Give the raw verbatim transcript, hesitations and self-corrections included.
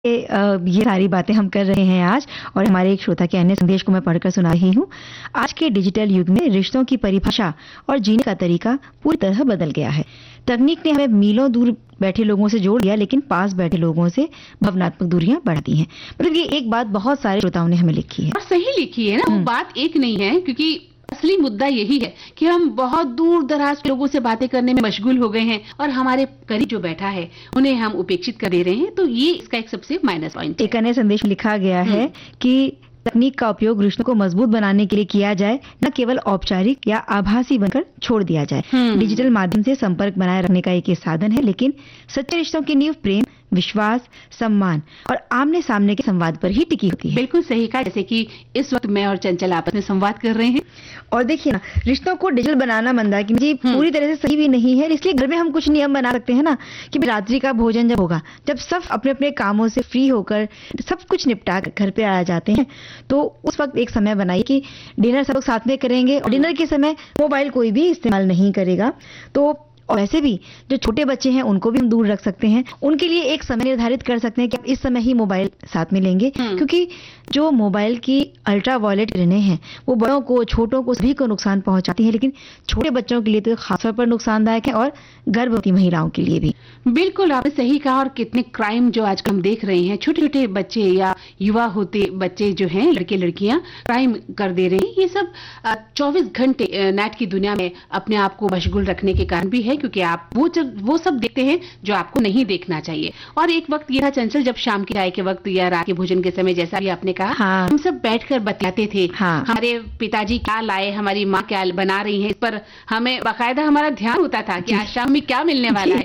ये अ, ये सारी बातें हम कर रहे हैं आज और हमारे एक श्रोता के अन्य संदेश को मैं पढ़कर सुना रही हूँ। आज के डिजिटल युग में रिश्तों की परिभाषा और जीने का तरीका पूरी तरह बदल गया है। तकनीक ने हमें मीलों दूर बैठे लोगों से जोड़ दिया, लेकिन पास बैठे लोगों से भावनात्मक दूरियां बढ़ा दी हैं। मतलब ये एक बात बहुत सारे श्रोताओं ने हमें लिखी है और सही लिखी है ना, वो बात एक नहीं है, क्योंकि असली मुद्दा यही है कि हम बहुत दूर दराज के लोगों से बातें करने में मशगूल हो गए हैं और हमारे करीब जो बैठा है उन्हें हम उपेक्षित कर दे रहे हैं। तो ये इसका एक सबसे माइनस पॉइंट है। एक अन्य संदेश में लिखा गया है कि तकनीक का उपयोग रिश्तों को मजबूत बनाने के लिए किया जाए, न केवल औपचारिक या आभासी बनकर छोड़ दिया जाए। डिजिटल माध्यम से संपर्क बनाए रखने का एक ये साधन है, लेकिन सच्चे रिश्तों की नींव प्रेम, विश्वास, सम्मान और आमने सामने के संवाद पर ही टिकी होती है। बिल्कुल सही कहा, जैसे कि इस वक्त मैं और चंचल आपस में संवाद कर रहे हैं। और देखिए ना, रिश्तों को डिजिटल बनाना मंदाकिनी जी पूरी तरह से सही भी नहीं है, इसलिए घर में हम कुछ नियम बना सकते हैं ना कि रात्रि का भोजन जब होगा, जब सब अपने अपने कामों से फ्री होकर सब कुछ निपटा कर घर पे आ जाते हैं, तो उस वक्त एक समय बनाइए कि डिनर सब लोग साथ में करेंगे और डिनर के समय मोबाइल कोई भी इस्तेमाल नहीं करेगा। तो और वैसे भी जो छोटे बच्चे हैं उनको भी हम दूर रख सकते हैं, उनके लिए एक समय निर्धारित कर सकते हैं कि आप इस समय ही मोबाइल साथ में लेंगे, क्योंकि जो मोबाइल की अल्ट्रा वायलेट किरणें हैं वो बड़ों को, छोटों को, सभी को नुकसान पहुंचाती है, लेकिन छोटे बच्चों के लिए तो खासतौर पर नुकसानदायक है और गर्भवती महिलाओं के लिए भी। बिल्कुल आपने सही कहा। और कितने क्राइम जो आज हम देख रहे हैं, छोटे छोटे बच्चे या युवा होते बच्चे जो हैं, लड़के लड़कियां क्राइम कर दे रहे हैं। ये सब चौबीस घंटे नेट की दुनिया में अपने आप को मशगूल रखने के कारण भी है, क्योंकि आप वो जब वो सब देखते हैं जो आपको नहीं देखना चाहिए। और एक वक्त ये था चंचल, जब शाम के चाय के वक्त या रात के भोजन के समय, जैसा भी आपने कहा, हाँ। हम सब बैठकर बतियाते थे। हाँ। हमारे पिताजी क्या लाए, हमारी माँ क्या बना रही है, इस पर हमें बाकायदा हमारा ध्यान होता था कि आज शाम में क्या मिलने वाला है।